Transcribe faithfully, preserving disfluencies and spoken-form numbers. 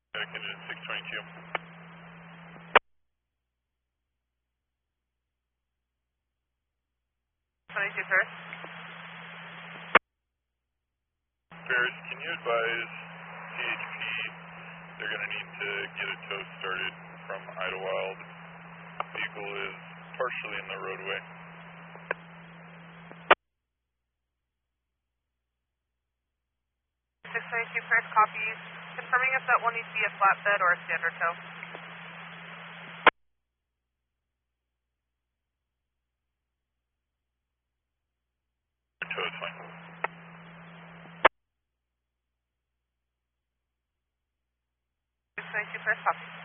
Medic engine six twenty-two. twenty-two Ferris. Ferris, can you advise C H P they're going to need to get a tow started from Idlewild? Vehicle is partially in the roadway. six twenty-two Ferris copies. Confirming if that will need to be a flatbed or a standard tow. Tow is fine. six twenty-two Ferris copies.